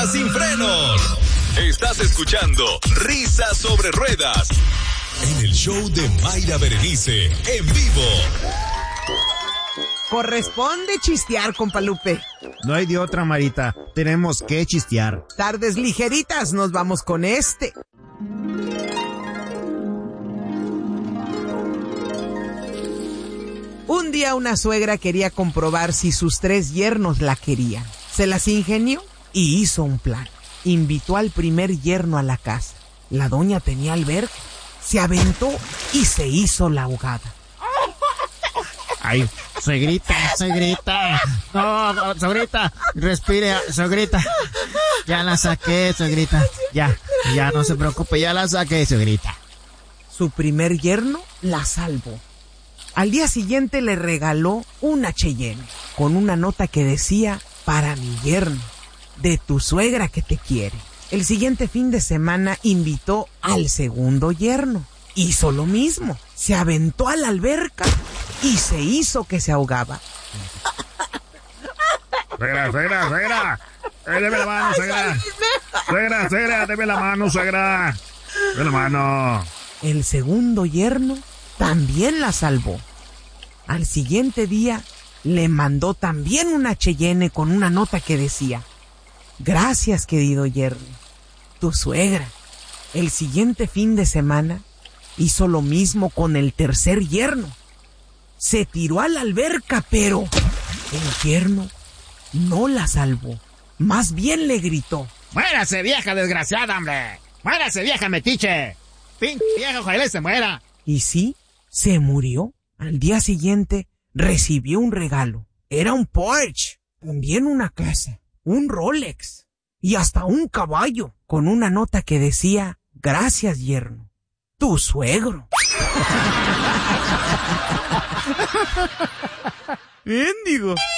Ruedas Sin Frenos. Estás escuchando Risas sobre Ruedas en el show de Mayra Berenice en vivo. Corresponde chistear, compa Lupe. No hay de otra, Marita. Tenemos que chistear. Tardes ligeritas, nos vamos con este. Un día una suegra quería comprobar si sus 3 yernos la querían. Se las ingenió y hizo un plan. Invitó al primer yerno a la casa. La doña tenía alberca. Se aventó y se hizo la ahogada. Ay, suegrita. No, suegrita, respire, suegrita. Ya la saqué, suegrita. Ya, no se preocupe, ya la saqué, suegrita. Su primer yerno la salvó. Al día siguiente le regaló una Cheyenne con una nota que decía: para mi yerno, de tu suegra que te quiere. El siguiente fin de semana invitó al segundo yerno. Hizo lo mismo. Se aventó a la alberca y se hizo que se ahogaba. Suegra. Deme la mano, suegra. Suegra, deme la mano, suegra. Deme la mano. El segundo yerno también la salvó. Al siguiente día le mandó también una Cheyenne con una nota que decía: gracias, querido yerno, tu suegra. El siguiente fin de semana hizo lo mismo con el tercer yerno. Se tiró a la alberca, pero el yerno no la salvó. Más bien le gritó: ¡muérase, vieja desgraciada, hombre! ¡Muérase, vieja metiche! ¡Pinche vieja, ojalá se muera! Y sí, se murió. Al día siguiente recibió un regalo. Era un Porsche, también una casa, un Rolex y hasta un caballo con una nota que decía: gracias, yerno, tu suegro. Bien, digo.